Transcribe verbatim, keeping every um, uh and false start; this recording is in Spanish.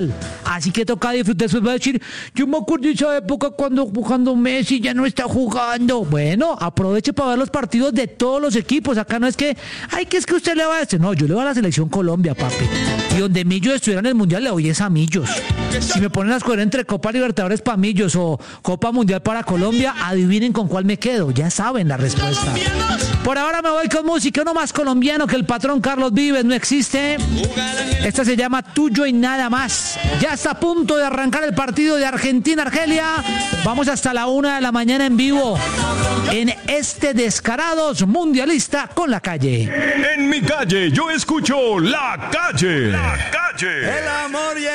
Así que toca disfrutar. Después va a decir, yo me acuerdo de esa época cuando, cuando Messi ya no está jugando. Bueno, aproveche para ver los partidos de todos los equipos. Acá no es que, ay, que es que usted le va a este. No, yo le voy a la selección Colombia, papi. Y donde Millos estuviera en el Mundial, le doy es a Millos. Si me ponen a escoger entre Copa Libertadores para Millos o Copa Mundial para Colombia, adivinen con cuál me quedo. Ya saben la respuesta. Por ahora me voy con música, uno más colombiano que el patrón Carlos Vives, no existe. Esta se llama Tuyo y Nada Más. Ya está a punto de arrancar el partido de Argentina-Argelia. Vamos hasta la una de la mañana en vivo en este Descarados Mundialista con La Calle. En mi calle yo escucho La Calle. La Calle. El amor y